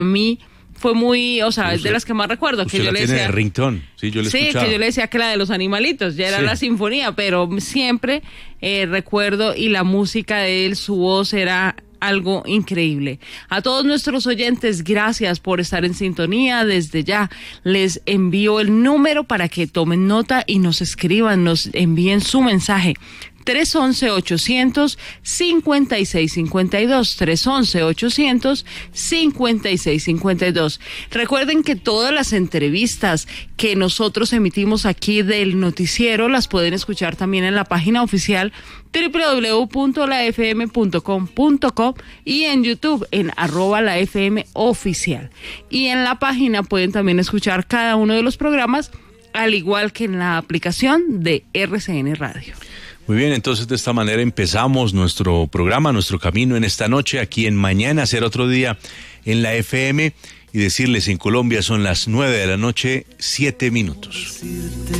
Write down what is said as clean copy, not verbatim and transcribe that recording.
mí fue muy, o sea, es de las que más recuerdo. Que yo le decía, tiene de ringtone, sí, yo le escuchaba. Que yo le decía que la de los animalitos, ya era la sinfonía, pero siempre recuerdo, y la música de él, su voz era algo increíble. A todos nuestros oyentes, gracias por estar en sintonía. Desde ya les envío el número para que tomen nota y nos escriban, nos envíen su mensaje. 311-800-5652, 311-800-5652. Recuerden que todas las entrevistas que nosotros emitimos aquí del noticiero las pueden escuchar también en la página oficial www.lafm.com.co y en YouTube en @lafmoficial. Y en la página pueden también escuchar cada uno de los programas, al igual que en la aplicación de RCN Radio. Muy bien, entonces de esta manera empezamos nuestro programa, nuestro camino en esta noche, aquí en Mañana Será Otro Día en la FM, y decirles, en Colombia son las 9 de la noche, 7 minutos.